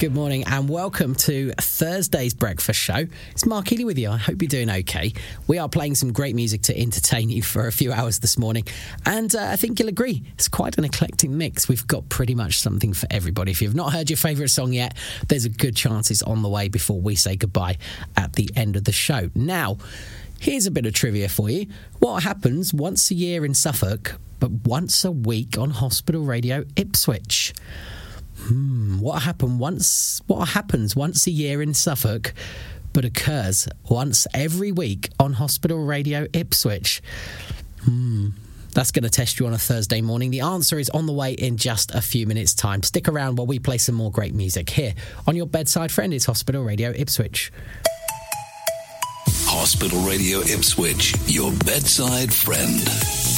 Good morning and welcome to Thursday's Breakfast Show. It's Mark Healy with you. I hope you're doing okay. We are playing some great music to entertain you for a few hours this morning. And I think you'll agree, it's quite an eclectic mix. We've got pretty much something for everybody. If you've not heard your favourite song yet, there's a good chance it's on the way before we say goodbye at the end of the show. Now, here's a bit of trivia for you. What happens once a year in Suffolk, but once a week on Hospital Radio Ipswich? What happens once a year in Suffolk, but occurs once every week on Hospital Radio Ipswich? That's going to test you on a Thursday morning. The answer is on the way in just a few minutes' time. Stick around while we play some more great music here on your bedside friend. It's Hospital Radio Ipswich. Hospital Radio Ipswich, your bedside friend.